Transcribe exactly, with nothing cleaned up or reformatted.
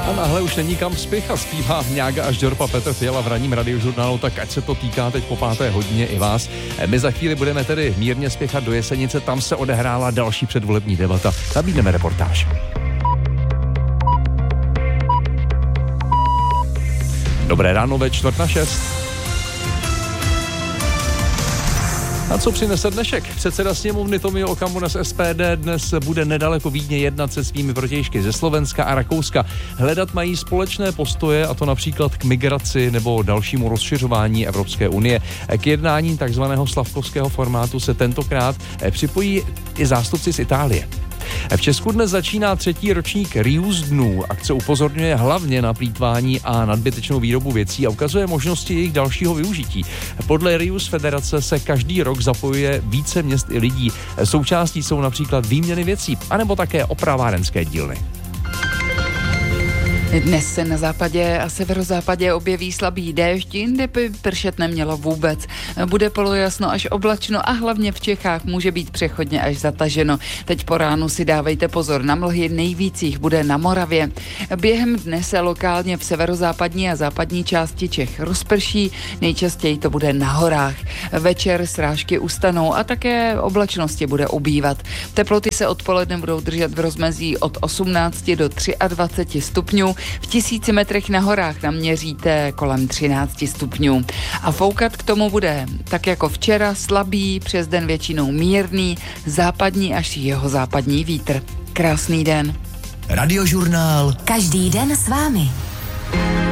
A nahle už není kam spěchat, zpívá Mňága až Žorpa Petr Fiala v ranním radiožurnálu, tak ať se to týká teď po páté hodině i vás. My za chvíli budeme tedy mírně spěchat do Jesenice, tam se odehrála další předvolební debata. Nabídneme reportáž. Dobré ráno ve čtvrt na šest. A co přinese dnešek? Předseda sněmovny Tomio Okamura z S P D dnes bude nedaleko Vídně jednat se svými protějšky ze Slovenska a Rakouska. Hledat mají společné postoje, a to například k migraci nebo dalšímu rozšiřování Evropské unie. K jednání takzvaného slavkovského formátu se tentokrát připojí i zástupci z Itálie. V Česku dnes začíná třetí ročník Reuse dnů. Akce upozorňuje hlavně na plýtvání a nadbytečnou výrobu věcí a ukazuje možnosti jejich dalšího využití. Podle Reuse Federace se každý rok zapojuje více měst i lidí. Součástí jsou například výměny věcí, anebo také opravárenské dílny. Dnes se na západě a severozápadě objeví slabý déšť, jinde by pršet nemělo vůbec. Bude polojasno až oblačno a hlavně v Čechách může být přechodně až zataženo. Teď po ránu si dávejte pozor na mlhy, nejvíc jich bude na Moravě. Během dne se lokálně v severozápadní a západní části Čech rozprší, nejčastěji to bude na horách. Večer srážky ustanou a také oblačnosti bude ubývat. Teploty se odpoledne budou držet v rozmezí od osmnácti do dvaceti tří stupňů. V tisíci metrech na horách naměříte kolem třináct stupňů. A foukat k tomu bude, tak jako včera, slabý, přes den většinou mírný, západní až jihozápadní vítr. Krásný den. Radiožurnál. Každý den s vámi.